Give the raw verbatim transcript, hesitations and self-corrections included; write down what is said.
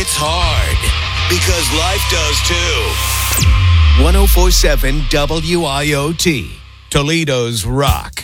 It's hard because life does too. ten forty-seven W I O T, Toledo's Rock.